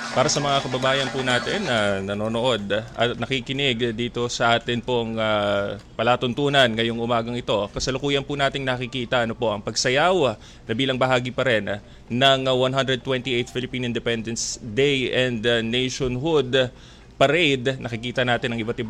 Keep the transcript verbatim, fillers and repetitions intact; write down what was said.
Para sa mga kababayan po natin na nanonood at nakikinig dito sa atin pong ah, palatuntunan ngayong umagang ito, kasalukuyan po nating nakikita ano po ang pagsayaw na bilang bahagi pa rin ng ah, one hundred twenty-eighth Philippine Independence Day and ah, Nationhood Parade. Nakikita natin ang iba't iba